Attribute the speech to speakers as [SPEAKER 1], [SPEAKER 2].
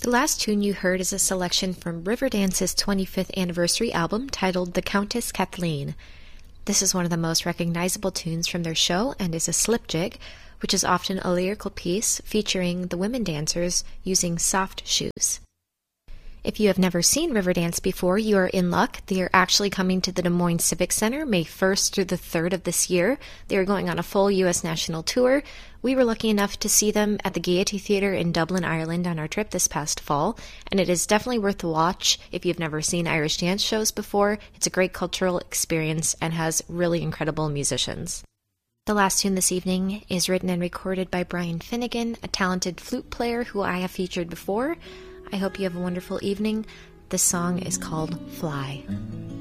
[SPEAKER 1] The last tune you heard is a selection from Riverdance's 25th anniversary album titled The Countess Kathleen. This is one of the most recognizable tunes from their show and is a slip jig, which is often a lyrical piece featuring the women dancers using soft shoes. If you have never seen Riverdance before, you are in luck. They are actually coming to the Des Moines Civic Center May 1st through the 3rd of this year. They are going on a full U.S. national tour. We were lucky enough to see them at the Gaiety Theatre in Dublin, Ireland on our trip this past fall, and it is definitely worth the watch if you've never seen Irish dance shows before. It's a great cultural experience and has really incredible musicians. The last tune this evening is written and recorded by Brian Finnegan, a talented flute player who I have featured before. I hope you have a wonderful evening. This song is called Fly.